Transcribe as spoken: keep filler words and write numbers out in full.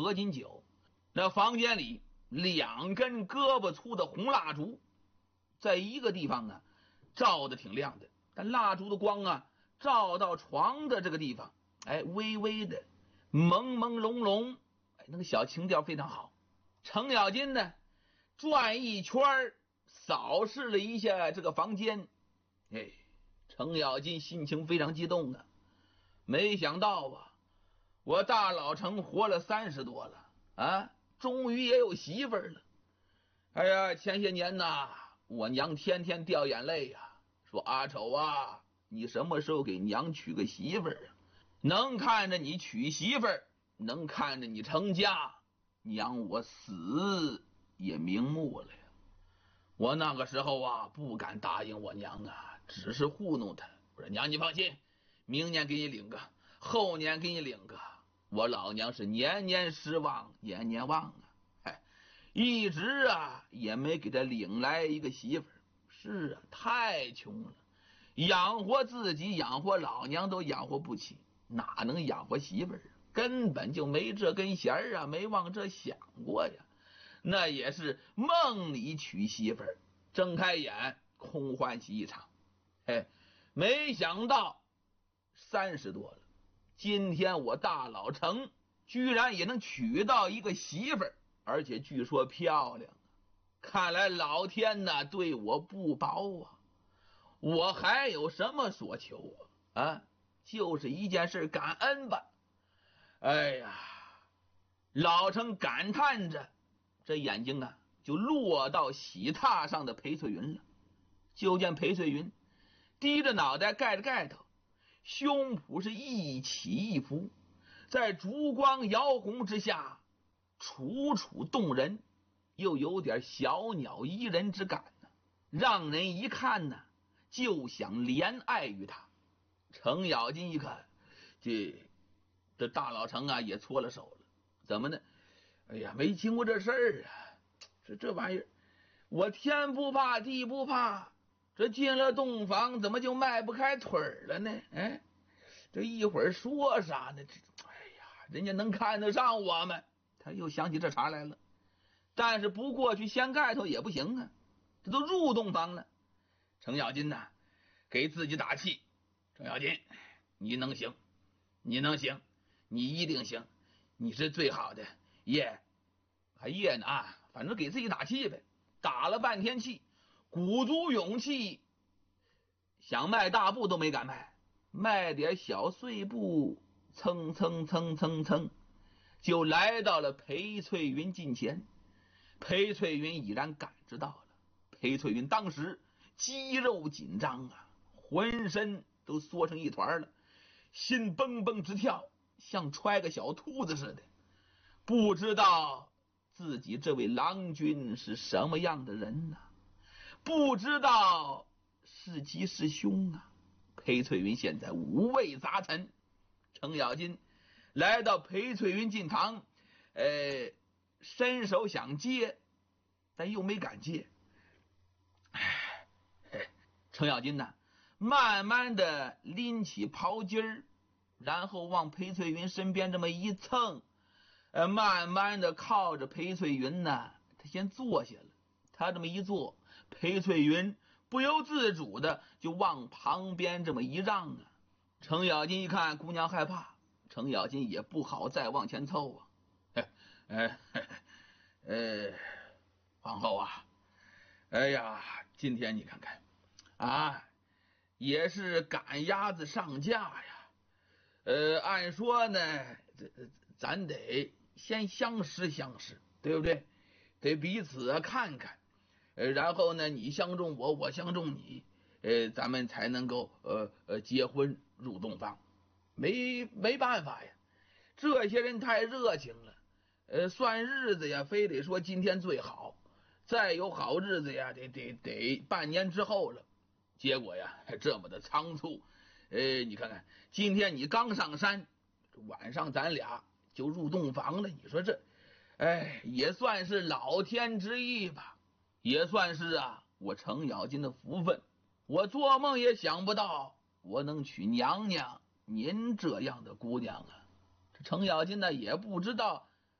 合卺酒。那房间里两根胳膊粗的红蜡烛，在一个地方啊照的挺亮的，但蜡烛的光啊照到床的这个地方，哎，微微的朦朦胧胧，哎，那个小情调非常好。程咬金呢转一圈扫视了一下这个房间，哎，程咬金心情非常激动啊，没想到啊，我大老程活了三十多了啊，终于也有媳妇儿了。哎呀，前些年呐，我娘天天掉眼泪呀，说阿丑啊，你什么时候给娘娶个媳妇儿啊？能看着你娶媳妇儿，能看着你成家，娘我死也瞑目了呀。我那个时候啊，不敢答应我娘啊，只是糊弄她。我说娘你放心，明年给你领个，后年给你领个。我老娘是年年失望，年年忘啊，哎，一直啊也没给他领来一个媳妇儿。是啊，太穷了，养活自己养活老娘都养活不起，哪能养活媳妇儿啊？根本就没这根弦儿啊，没往这想过呀。那也是梦里娶媳妇儿，睁开眼空欢喜一场。嘿，没想到三十多了，今天我大老程居然也能娶到一个媳妇儿，而且据说漂亮。看来老天呐对我不薄啊，我还有什么所求啊？啊，就是一件事感恩吧。哎呀，老程感叹着，这眼睛啊就落到喜榻上的裴翠云了。就见裴翠云低着脑袋盖着盖头，胸脯是一起一伏，在烛光摇红之下楚楚动人，又有点小鸟依人之感呢，让人一看呢就想怜爱于他。程咬金一看，这这大老程啊也搓了手了，怎么呢？哎呀，没经过这事儿啊，这这玩意儿，我天不怕地不怕，这进了洞房怎么就迈不开腿了呢？哎，这一会儿说啥呢？这哎呀，人家能看得上我们，他又想起这茬来了。但是不过去掀盖头也不行啊，这都入洞房了。程咬金呐，给自己打气，程咬金，你能行，你能行，你一定行，你是最好的耶，还耶呢啊，反正给自己打气呗。打了半天气，鼓足勇气，想迈大步都没敢迈，迈点小碎步，蹭蹭蹭蹭蹭，就来到了裴翠云近前。裴翠云已然感知到了，裴翠云当时肌肉紧张啊，浑身都缩成一团了，心蹦蹦直跳，像揣个小兔子似的，不知道自己这位郎君是什么样的人呢、啊？不知道是吉是凶啊！裴翠云现在五味杂陈。程咬金来到裴翠云近堂，呃，伸手想接，但又没敢接。哎，程咬金呢，慢慢的拎起袍襟儿，然后往裴翠云身边这么一蹭，呃，慢慢的靠着裴翠云呢，他先坐下了。他这么一坐，裴翠云不由自主的就往旁边这么一让啊。程咬金一看姑娘害怕，程咬金也不好再往前凑啊。哎哎呃，皇后啊，哎呀，今天你看看啊，也是赶鸭子上架呀。呃，按说呢，这咱得先相识相识，对不对？得彼此看看，呃，然后呢，你相中我，我相中你，呃，咱们才能够呃呃结婚入洞房。没没办法呀，这些人太热情了，呃，算日子呀，非得说今天最好，再有好日子呀，得得得半年之后了。结果呀，这么的仓促，呃，你看看，今天你刚上山，晚上咱俩就入洞房了。你说这，哎，也算是老天之意吧，也算是啊我程咬金的福分。我做梦也想不到，我能娶娘娘您这样的姑娘啊！这程咬金呢，也不知道